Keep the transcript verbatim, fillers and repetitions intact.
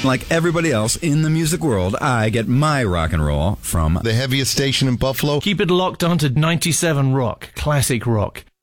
Like everybody else in the music world, I get my rock and roll from the heaviest station in Buffalo. Keep it locked onto ninety-seven Rock, classic rock.